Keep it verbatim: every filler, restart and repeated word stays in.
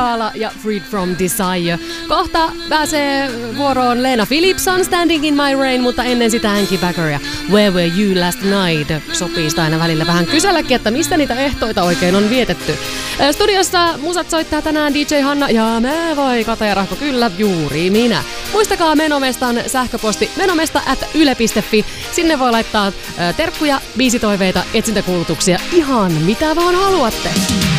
Koala ja Freed from Desire. Kohta pääsee vuoroon Lena Philipson, Standing in my rain, mutta ennen sitä Hanky Backer ja Where were you last night? Sopii sitä aina välillä vähän kyselläkin, että mistä niitä ehtoita oikein on vietetty. Studiossa musat soittaa tänään D J Hanna ja mä voi Kata ja Rahko, kyllä juuri minä. Muistakaa Menomestan sähköposti menomesta at yle piste fi. Sinne voi laittaa terkkuja, biisitoiveita, etsintäkuulutuksia, ihan mitä vaan haluatte.